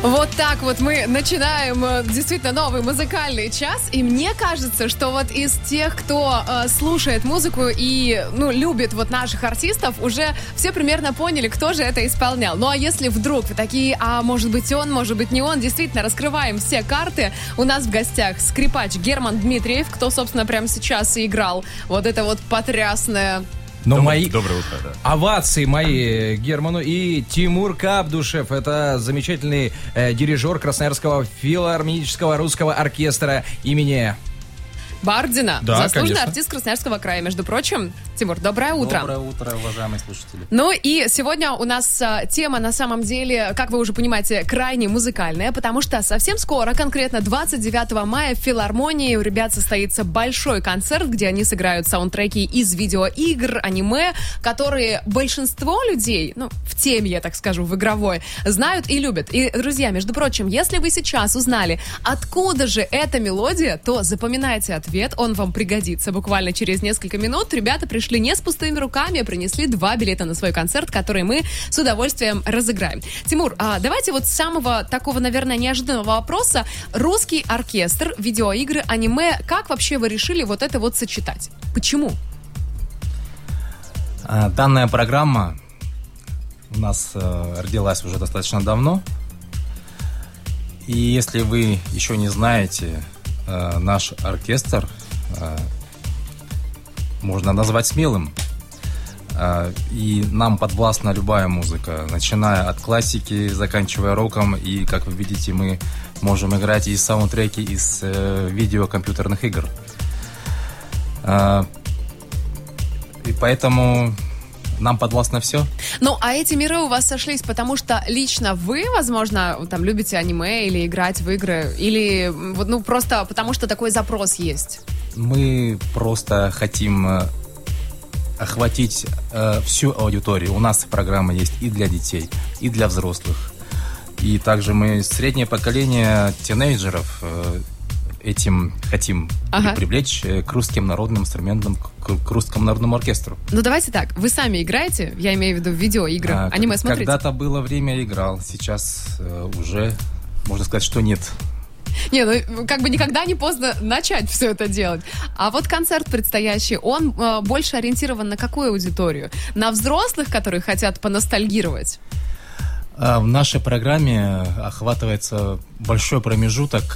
Вот так вот мы начинаем действительно новый музыкальный час, и мне кажется, что вот из тех, кто слушает музыку и, любит вот наших артистов, уже все примерно поняли, кто же это исполнял. Ну а если вдруг вы такие, может быть он, может быть не он, действительно раскрываем все карты. У нас в гостях скрипач Герман Дмитриев, кто, собственно, прямо сейчас и играл вот это вот потрясное... Доброе утро, да. Овации мои Герману и Тимур Кабдушев. Это замечательный дирижер Красноярского филармонического русского оркестра имени Бардина. Да, заслуженный конечно. артист Красноярского края, между прочим. Тимур, доброе утро. Доброе утро, уважаемые слушатели. Ну и сегодня у нас тема, на самом деле, как вы уже понимаете, крайне музыкальная, потому что совсем скоро, конкретно 29 мая в филармонии у ребят состоится большой концерт, где они сыграют саундтреки из видеоигр, аниме, которые большинство людей, в теме, я так скажу, в игровой, знают и любят. И, друзья, между прочим, если вы сейчас узнали, откуда же эта мелодия, то запоминайте ответ, он вам пригодится буквально через несколько минут. Ребята пришли не с пустыми руками, а принесли 2 билета на свой концерт, который мы с удовольствием разыграем. Тимур, давайте вот с самого такого, наверное, неожиданного вопроса. Русский оркестр, видеоигры, аниме. Как вообще вы решили вот это вот сочетать? Почему? Данная программа у нас родилась уже достаточно давно. И если вы еще не знаете, наш оркестр можно назвать смелым. И нам подвластна любая музыка, начиная от классики, заканчивая роком. И, как вы видите, мы можем играть и саундтреки из видео компьютерных игр. И поэтому нам подвластно все. Ну, а эти миры у вас сошлись, потому что лично вы, возможно, там любите аниме или играть в игры, или просто потому что такой запрос есть? Мы просто хотим охватить всю аудиторию. У нас программа есть и для детей, и для взрослых. И также мы среднее поколение тинейджеров этим хотим привлечь к русским народным инструментам, к русскому народному оркестру. Ну, давайте так. Вы сами играете? Я имею в виду видеоигры. Аниме смотрите? Когда-то было время, играл. Сейчас уже, можно сказать, что нет. Никогда не поздно начать все это делать. А вот концерт предстоящий, он больше ориентирован на какую аудиторию? На взрослых, которые хотят поностальгировать? В нашей программе охватывается большой промежуток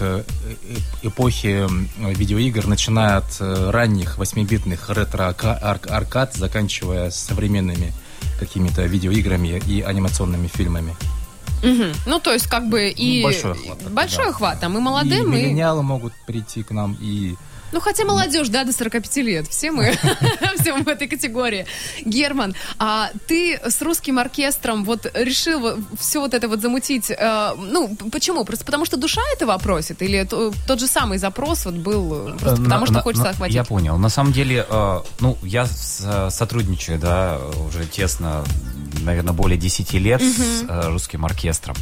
эпохи видеоигр, начиная от ранних 8-битных ретро-аркад, заканчивая современными какими-то видеоиграми и анимационными фильмами. Угу. То есть и большой охват, а мы молодым. И миллениалы могут прийти к нам, и... хотя молодежь, до 45 лет. Все мы в этой категории. Герман, а ты с русским оркестром решил все вот это замутить? Почему? Просто потому что душа этого просит? Или тот же самый запрос был просто потому, что хочется охватить? Я понял. На самом деле, я сотрудничаю, уже тесно, наверное, более 10 лет с русским оркестром.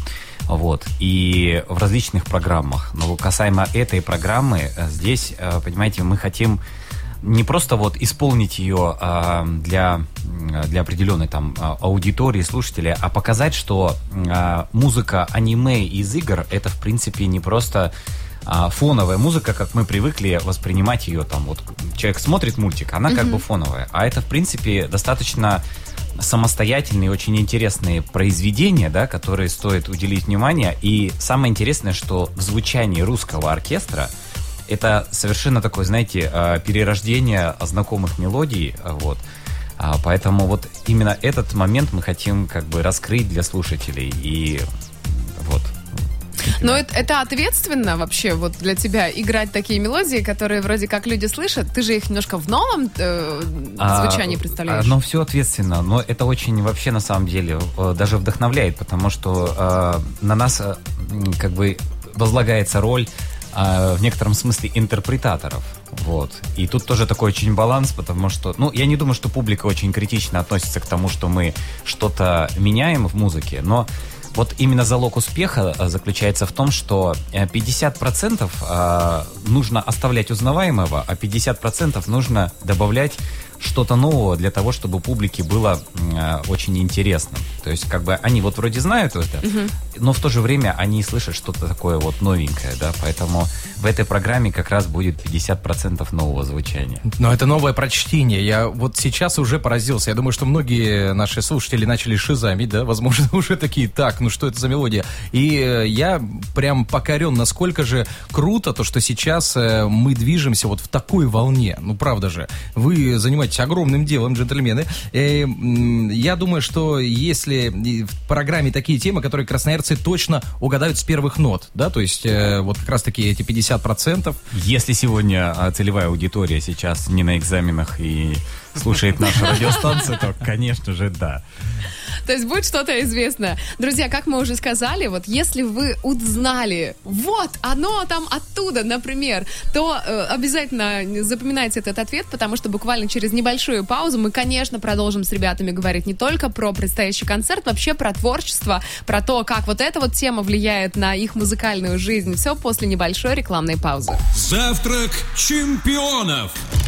И в различных программах. Но касаемо этой программы, здесь, понимаете, мы хотим не просто исполнить ее для определенной аудитории, слушателей, а показать, что музыка аниме из игр — это, в принципе, не просто фоновая музыка, как мы привыкли воспринимать ее. Человек смотрит мультик, она как бы фоновая. А это, в принципе, достаточно самостоятельные, очень интересные произведения, которые стоит уделить внимание. И самое интересное, что в звучании русского оркестра это совершенно такое, знаете, перерождение знакомых мелодий. Поэтому именно этот момент мы хотим раскрыть для слушателей. И Но это ответственно вообще для тебя играть такие мелодии, которые вроде как люди слышат? Ты же их немножко в новом звучании представляешь? Все ответственно, но это очень вообще на самом деле даже вдохновляет, потому что на нас возлагается роль в некотором смысле интерпретаторов. И тут тоже такой очень баланс, потому что, я не думаю, что публика очень критично относится к тому, что мы что-то меняем в музыке, но именно залог успеха заключается в том, что 50% нужно оставлять узнаваемого, а 50% нужно добавлять что-то нового для того, чтобы публике было очень интересно. То есть, как бы, они вот вроде знают это, но в то же время они слышат что-то такое вот новенькое, да, поэтому в этой программе как раз будет 50% нового звучания. Но это новое прочтение. Я вот сейчас уже поразился. Я думаю, что многие наши слушатели начали шизамить, да, возможно, уже такие, так, ну что это за мелодия? И я прям покорен, насколько же круто то, что сейчас мы движемся вот в такой волне. Ну, правда же. Вы занимаетесь огромным делом, джентльмены. Я думаю, что если в программе такие темы, которые красноярцы точно угадают с первых нот, да, то есть вот как раз-таки эти 50%. Если сегодня целевая аудитория сейчас не на экзаменах и слушает нашу радиостанцию, то, конечно же, да. То есть будет что-то известно. Друзья, как мы уже сказали, вот если вы узнали, вот, оно там оттуда, например, то обязательно запоминайте этот ответ, потому что буквально через небольшую паузу мы, конечно, продолжим с ребятами говорить не только про предстоящий концерт, вообще про творчество, про то, как вот эта вот тема влияет на их музыкальную жизнь. Все после небольшой рекламной паузы. Завтрак чемпионов.